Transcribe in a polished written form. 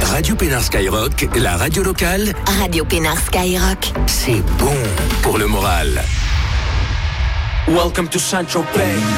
Radio Pénard Skyrock, la radio locale. Radio Pénard Skyrock. C'est bon pour le moral. Welcome to Central Bay.